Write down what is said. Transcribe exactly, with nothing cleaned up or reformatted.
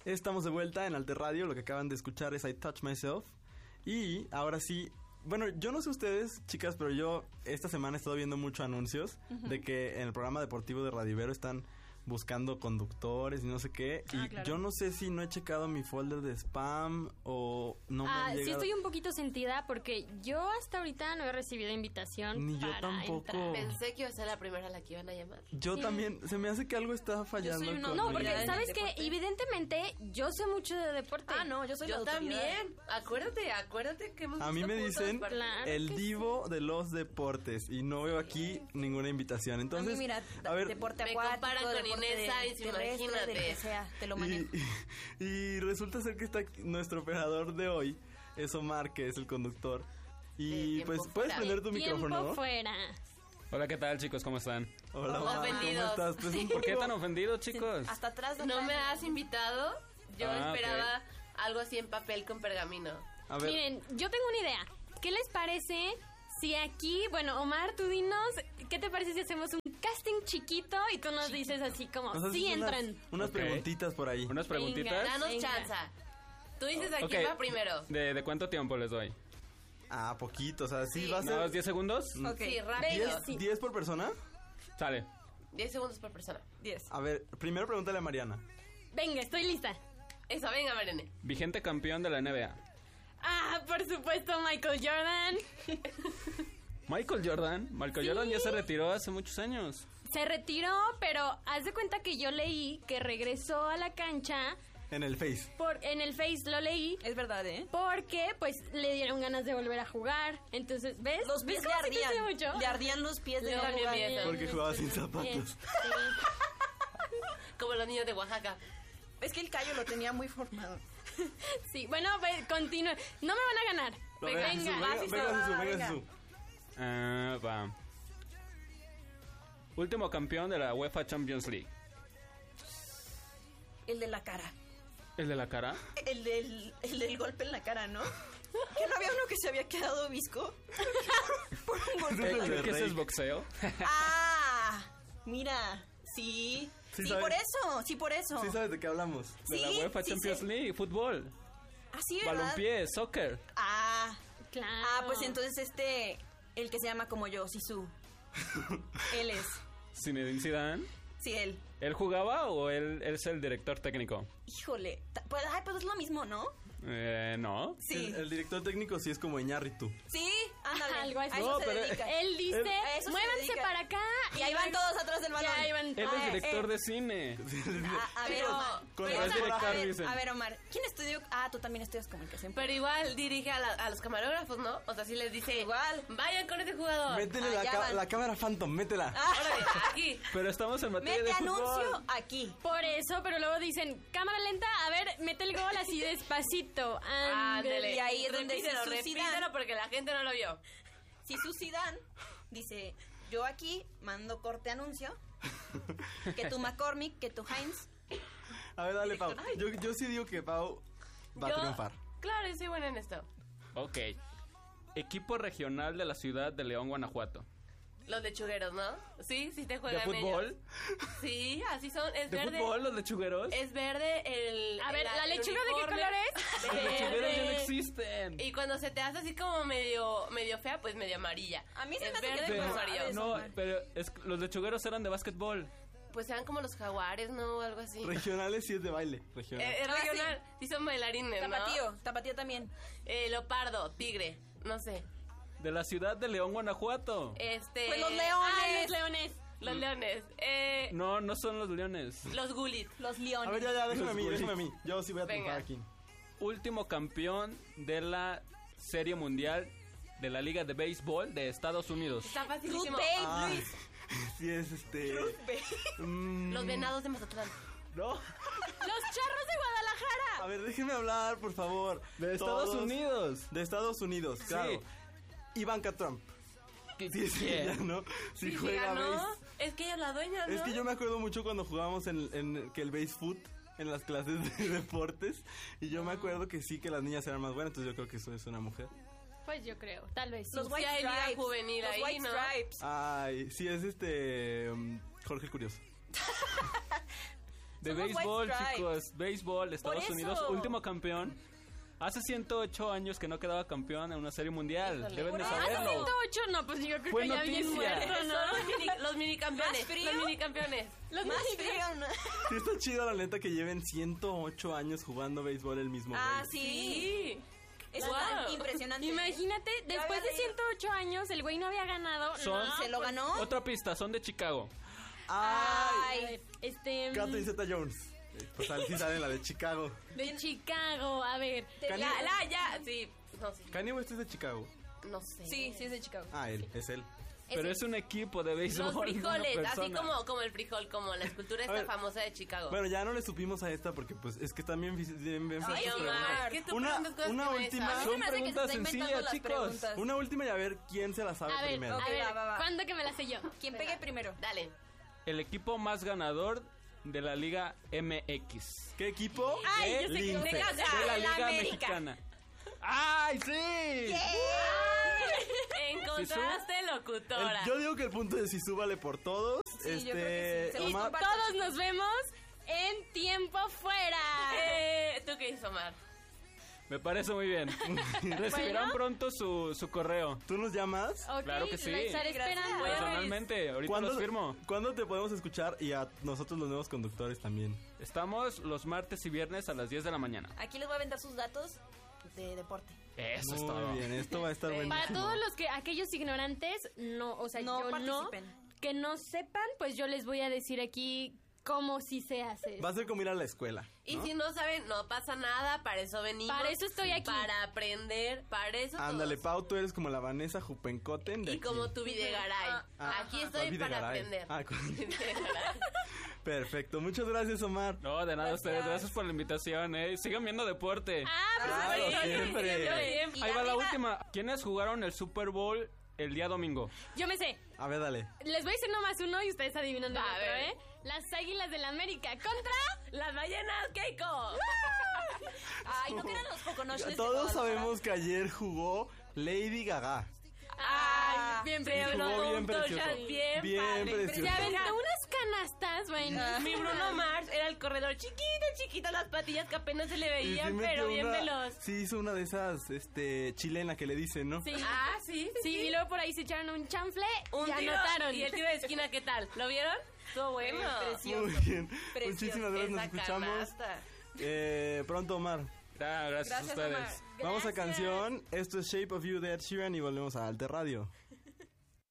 Estamos de vuelta en Alter Radio. Lo que acaban de escuchar es I Touch Myself. Y ahora sí, bueno, yo no sé ustedes, chicas, pero yo esta semana he estado viendo muchos anuncios uh-huh. de que en el programa deportivo de Radio Ibero están buscando conductores y no sé qué. Ah, y claro. yo no sé si no he checado mi folder de spam o no ah, me ha llegado. Sí estoy un poquito sentida porque yo hasta ahorita no he recibido invitación. Ni para yo tampoco. Entrar. Pensé que iba a ser la primera a la que iban a llamar. Yo sí. también. Se me hace que algo está fallando. Una, con no, porque sabes que evidentemente yo sé mucho de deporte. Ah, no, yo soy Yo también. Acuérdate, acuérdate que hemos A mí me dicen claro el divo sí. de los deportes y no veo aquí ninguna invitación. Entonces, a, mí, mira, a ver, deporte me acuático, comparan con deporte Inés de, Sainz, de imagínate, de que sea, te lo manejo. Y, y, y resulta ser que está nuestro operador de hoy es Omar, que es el conductor. Y pues fuera. puedes prender tu tiempo micrófono, ¿no? Fuera. Hola, ¿qué tal, chicos? ¿Cómo están? Hola, Omar, ofendidos. ¿cómo estás? Pues un ¿Por qué poco... tan ofendidos, chicos? Hasta atrás de No me has invitado. Yo ah, esperaba okay. algo así en papel con pergamino. A ver. Miren, yo tengo una idea. ¿Qué les parece si aquí, bueno, Omar, tú dinos, ¿qué te parece si hacemos un casting chiquito y tú nos dices así como, sí entran? Unas, unas okay. preguntitas por ahí. Unas preguntitas. Venga, danos Venga. chance. Tú dices a quién okay. va primero. ¿De, ¿De cuánto tiempo les doy? Ah, poquito, o sea, sí, Sí. va a ser... ¿Unos diez segundos? Ok, sí, rápido. ¿diez, sí. ¿diez por persona? Sale. diez segundos por persona. diez. A ver, primero pregúntale a Mariana. Venga, estoy lista. Eso, venga, Mariane. Vigente campeón de la N B A. Ah, por supuesto, Michael Jordan. Michael Jordan. Michael Sí. Jordan ya se retiró hace muchos años. Se retiró, pero haz de cuenta que yo leí que regresó a la cancha. En el Face. Por, en el Face lo leí. Es verdad, ¿eh? Porque, pues, le dieron ganas de volver a jugar. Entonces, ¿ves? Los pies ¿Ves le cómo sí te sé ardían. mucho? Le ardían los pies de Yo no también jugar. pienso. Porque jugaba sin zapatos. Sí. Como los niños de Oaxaca. Es que el callo lo tenía muy formado. Sí, bueno, pues, continúa. No me van a ganar. A ver, Venga, Jesús, venga. venga, así venga, está, Jesús, venga, venga. Jesús. Ah, va. Último campeón de la UEFA Champions League. El de la cara. ¿El de la cara? El del, el del golpe en la cara, ¿no? ¿Que no había uno que se había quedado visco? Por un golpe. Es el de ¿Qué es Rey. el boxeo? Ah, mira, sí. Sí Sí, sabes. por eso, sí, por eso. Sí sabes de qué hablamos. De la Sí, UEFA sí Champions sé. League, fútbol. Ah, sí, ¿verdad? Balompié, soccer. Ah, Claro. ah, pues entonces este, el que se llama como yo, Sisu. Él es. Zinedine Zidane. Sí, él. ¿Él jugaba o él, él es el director técnico? Híjole. ta- Pues, ay, pues es lo mismo, ¿no? Eh, no. Sí. El, el director técnico sí es como Iñárritu. Sí, ándale. Algo así. A eso No, se pero- dedica. Él dice, A eso se muévanse dedica. para acá. Y ahí van todos atrás del balón. Ya, ahí van. Él es Ah, director eh. de cine. A, a ver, Pero- Omar. con Pero, razón. a, ver, director, a, ver, dicen. a ver, Omar. ¿Quién estudió? Ah, tú también estudias comunicación. Pero igual dirige a, la- a los camarógrafos, ¿no? O sea, sí les dice, Igual. vayan con ese jugador. Métele Ah, la, ya ca- van. la cámara Phantom, métela. Órale, aquí. Pero estamos en materia Mete de fútbol. anuncio aquí. Por eso, pero luego dicen, cámara lenta, a ver, mete el gol así despacito. Ándale. Y ahí es donde repítelo, dice Zidane. repítelo porque la gente no lo vio. Si su Zidane dice, yo aquí mando corte anuncio, que tu McCormick, que tu Heinz. A ver, dale, Pau. Ay. Yo, yo sí digo que Pau va Yo- a triunfar. Claro, yo soy buena en esto. Ok. Equipo regional de la ciudad de León, Guanajuato. Los lechugueros, ¿no? Sí, sí te ¿De juegan fútbol? ellos. Sí, así son. Es ¿De verde. fútbol los lechugueros? Es verde el. A ver, el- ¿la el lechuga de qué uniforme. color es? Los lechugueros ya no Verde. existen. Y cuando se te hace así como medio medio fea, pues medio amarilla. A mí se es me hace que verde tú con no amarillo. sabes. No, Omar. pero es que los lechugueros eran de básquetbol. Pues sean como los jaguares, ¿no? Algo así. Regionales sí es de baile. Regional. Eh, es Ah, regional. Sí. son bailarines, ¿no? Tapatío, tapatío también. Eh, leopardo, tigre, no sé. De la ciudad de León, Guanajuato. Este. Pues los leones. Ah, los leones. Los leones. Eh, No, no son los leones. Los gulit. Los a leones. ver, ya, ya, déjame a mí, Los déjame a mí. Yo sí voy a triunfar Venga. aquí. Último campeón de la Serie Mundial de la Liga de Béisbol de Estados Unidos. Está Ruth facilísimo. Babe, Ah, Luis. sí es este... Ruth Babe. mm, Los venados de Mazatlán. No. Los charros de Guadalajara. A ver, déjenme hablar, por favor. De Estados Todos- Unidos. De Estados Unidos, claro. Ivanka Trump. Sí, sí, ya, ¿no? Si Sí, juega ganó. base. Es que ella es la dueña, ¿no? Es que yo me acuerdo mucho cuando jugábamos en, en que el base foot en las clases de deportes. Y yo me acuerdo que sí, que las niñas eran más buenas. Entonces yo creo que eso es una mujer. Pues yo creo, tal vez sí. Los Sí White hay liga Stripes. juvenil Los ahí, White ¿no? Stripes. Ay, sí, es este... um, Jorge el Curioso. de Somos béisbol, White Stripes. chicos. Béisbol, Estados eso. Unidos, último campeón. Hace ciento ocho años que no quedaba campeón en una serie mundial. Híjole, Deben de por eso. ¿Hace saberlo. ciento ocho? No, pues yo creo Fue que ya bien noticia. muerto, Son ¿no? los mini, los mini campeones. ¿Más frío? Los mini campeones. Los Más mini- frío, ¿no? Sí está chido, la neta, que lleven ciento ocho años jugando béisbol el mismo Ah, güey. sí. Sí. Es Wow. impresionante. Imagínate, después había de leído. ciento ocho años, el güey no había ganado. Son- No, ¿Se lo ganó? Otra pista, son de Chicago. ¡Ay! Ay, Este... mm, Catherine Zeta-Jones. Pues al sí sale la de Chicago. De Chicago, a ver. Kanye- La, la, ya, sí. No, sí. Kanye West es de Chicago. No sé. sí, sí es de Chicago. Ah, él, es él. Pero es un equipo de béisbol. Los no una frijoles, así persona. como, como el frijol, como la escultura esta ver. famosa de Chicago. Bueno, ya no le supimos a esta porque pues es que están bien, bien, bien Ay, feas sus Omar, preguntas. ¿qué tú Una, preguntas cosas una que no última, sabes? Son me hace que se preguntas está inventando sencillas, las chicos. preguntas. una última y a ver quién se la sabe A ver, primero. a Ok, ver, va, va, va. ¿cuándo que me la sé yo? ¿Quién pegue primero? Dale. El equipo más ganador de la Liga M X. ¿Qué equipo? Ay, Eh, yo sé que- Lince. Venga, De la la Liga América. Mexicana. ¡Ay, sí! Encontraste locutora. El- yo digo que el punto de Sisu vale por todos. Sí, yo este, creo que sí. Se Y Omar- comparto. todos nos vemos en tiempo fuera. Eh, ¿Tú qué dices, Omar? Me parece muy bien. Recibirán Bueno. pronto su, su correo. ¿tú nos llamas? Ok, Claro que sí. la estaré Gracias. esperando. Bueno, Personalmente, ahorita ¿Cuándo, los firmo. ¿Cuándo te podemos escuchar? Y a nosotros los nuevos conductores también. Estamos los martes y viernes a las diez de la mañana. Aquí les voy a aventar sus datos de deporte. Eso es Muy todo. bien, esto va a estar Para buenísimo. Para todos los que, aquellos ignorantes, no, o sea, No yo no, participen. que no sepan, pues yo les voy a decir aquí cómo sí se hace. Va a ser como ir a la escuela. Y ¿no? si no saben, no pasa nada, para eso venimos. Para eso estoy aquí. Para aprender, para eso Ándale, todos. Pau, tú eres como la Vanessa Jupencoten de Y aquí. como tu Videgaray. Ah, Aquí ah, estoy ¿cuál para Videgaray? aprender. Ah, ¿cuál? Videgaray. Perfecto, muchas gracias, Omar. No, de nada a ustedes. Gracias por la invitación, eh. Sigan viendo deporte. Ah, pues Claro, sí, siempre. siempre. Y Ahí va la arriba- última. ¿Quiénes jugaron el Super Bowl el día domingo? Yo me sé. A ver, dale. Les voy a decir nomás uno y ustedes adivinan el Va, a otro, ver. ¿eh? Las Águilas del América contra... Las ballenas Keiko. Ay, ¿no que eran los Poconoches? Todos sabemos que ayer jugó Lady Gaga. Ay, bien Pero precioso. Jugó bien un precioso. touchdown bien, Bien padre. precioso. Ya ven, unas canastas, bueno. Mi Bruno Mars era el corredor chiquito, chiquito, las patillas que apenas se le Y sí veían, metió pero bien una- veloz. Sí, hizo una de esas, este, chilena que le dicen, ¿no? Sí. Ah, sí, sí, Sí, y luego por ahí se echaron un chanfle Un y tiro, anotaron. Y el tiro de esquina, ¿qué tal? ¿Lo vieron? Estuvo bueno. Precioso. Muy bien. Precioso. Muchísimas gracias, nos Esa escuchamos. canasta. Eh, pronto, Omar. Ah, gracias, Gracias, a ustedes. Omar. Vamos a Gracias. canción. Esto es Shape of You de Ed Sheeran y volvemos a Alter Radio.